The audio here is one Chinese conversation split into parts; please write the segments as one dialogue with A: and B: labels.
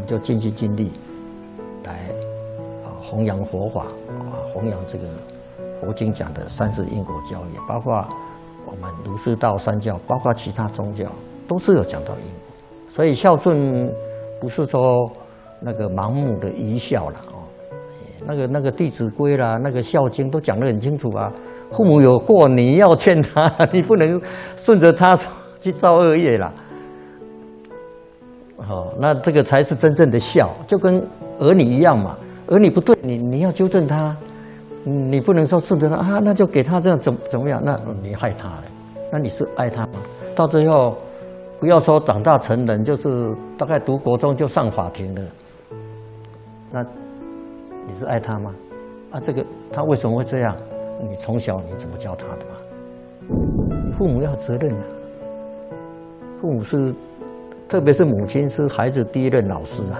A: 们就尽心尽力来弘扬佛法弘扬这个佛经讲的三世因果教义，包括我们儒释道三教，包括其他宗教都是有讲到因果。所以孝顺不是说那个盲目的愚孝了那个《弟子规》啦，那个《孝经》都讲得很清楚啊。父母有过，你要劝他，你不能顺着他去造恶业啦。那这个才是真正的孝，就跟儿女一样嘛。儿女不对，你要纠正他，你不能说顺着他那就给他这样怎么样？那你害他了，那你是爱他吗？到最后，不要说长大成人，就是大概读国中就上法庭了，那你是爱他吗？这个他为什么会这样？你从小你怎么教他的嘛？父母要有责任啊。父母是，特别是母亲是孩子第一任老师啊，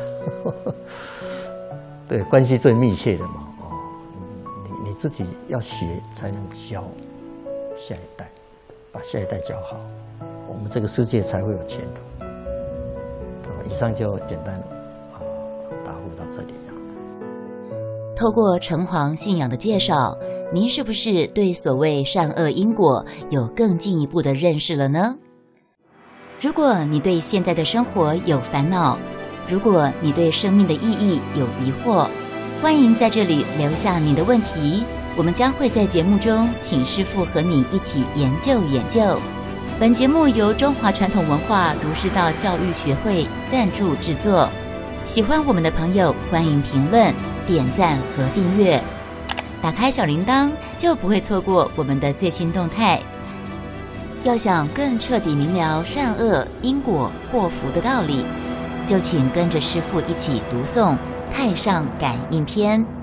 A: 对，关系最密切的嘛。你自己要学才能教下一代，把下一代教好，我们这个世界才会有前途。以上就简单答复到这里。
B: 透过城隍信仰的介绍，您是不是对所谓善恶因果有更进一步的认识了呢？如果你对现在的生活有烦恼，如果你对生命的意义有疑惑，欢迎在这里留下您的问题，我们将会在节目中请师父和你一起研究研究。本节目由中华传统文化儒释道教育学会赞助制作。喜欢我们的朋友，欢迎评论、点赞和订阅，打开小铃铛就不会错过我们的最新动态。要想更彻底明了善恶因果祸福的道理，就请跟着师父一起读诵《太上感应篇》。